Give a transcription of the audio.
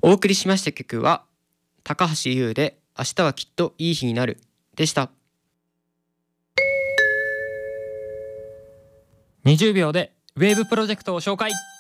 お送りしました曲は高橋優で明日はきっといい日になるでした。 20秒でウェーブプロジェクトを紹介。